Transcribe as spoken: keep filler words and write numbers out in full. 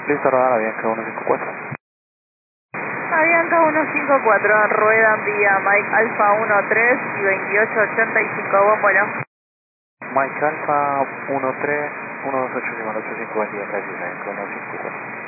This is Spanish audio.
Listo, rodar Avianca uno cinco cuatro. Avianca uno cinco cuatro, ruedan vía Mike Alfa uno tres y veintiocho ochenta y cinco, buen vuelo. Mike Alfa uno tres uno dos ocho cinco ocho cinco, buen día, gracias, Avianca uno cinco cuatro.